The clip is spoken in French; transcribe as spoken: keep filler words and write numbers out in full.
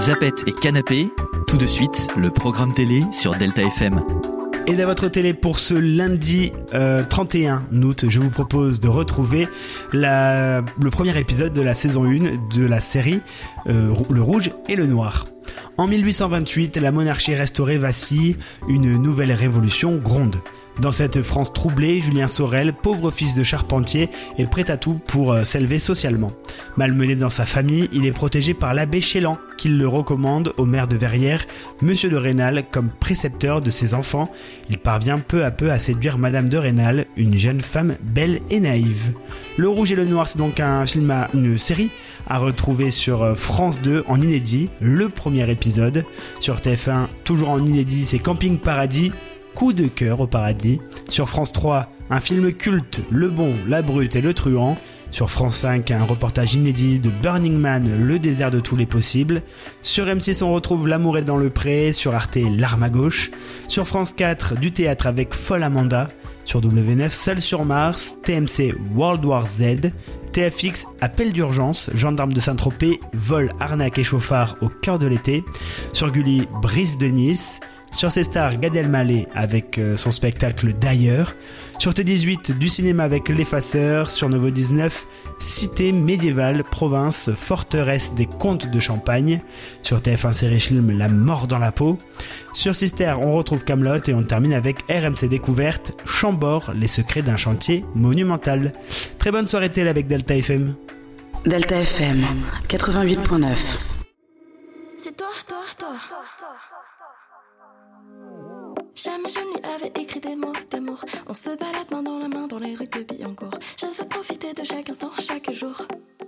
Zapettes et Canapé, tout de suite, le programme télé sur Delta F M. Et à votre télé pour ce lundi euh, trente et un août, je vous propose de retrouver la, le premier épisode de la saison un de la série euh, Le Rouge et le Noir. En mille huit cent vingt-huit, la monarchie restaurée vacille, une nouvelle révolution gronde. Dans cette France troublée, Julien Sorel, pauvre fils de charpentier, est prêt à tout pour euh, s'élever socialement. Malmené dans sa famille, il est protégé par l'abbé Chélan, qui le recommande au maire de Verrières, Monsieur de Rênal, comme précepteur de ses enfants. Il parvient peu à peu à séduire Madame de Rênal, une jeune femme belle et naïve. Le Rouge et le Noir, c'est donc un film, à, une série à retrouver sur France deux en inédit, le premier épisode. Sur T F un, toujours en inédit, c'est Camping Paradis, Coup de cœur au paradis. Sur France trois, un film culte, Le Bon, la Brute et le Truand. Sur France cinq, un reportage inédit de Burning Man, Le désert de tous les possibles. Sur M six, on retrouve L'amour est dans le pré. Sur Arte, L'arme à gauche. Sur France quatre, du théâtre avec Folle Amanda. Sur W neuf, Seul sur Mars. T M C, World War Z. T F X, Appel d'urgence, Gendarme de Saint-Tropez, Vol, arnaque et chauffard au cœur de l'été. Sur Gulli, Brise de Nice. Sur ces stars, Gad Elmaleh avec son spectacle D'ailleurs. Sur T dix-huit, du cinéma avec L'Effaceur. Sur Novo dix-neuf, Cité médiévale, province, forteresse des comtes de Champagne. Sur T F un série film, La mort dans la peau. Sur Sister, on retrouve Kaamelott et on termine avec R M C Découverte, Chambord, les secrets d'un chantier monumental. Très bonne soirée télé avec Delta F M. Delta F M, quatre-vingt-huit virgule neuf. C'est toi, toi, toi. Jamais je ne lui avais écrit des mots d'amour. On se balade main dans la main dans les rues de Billancourt. Je veux profiter de chaque instant, chaque jour.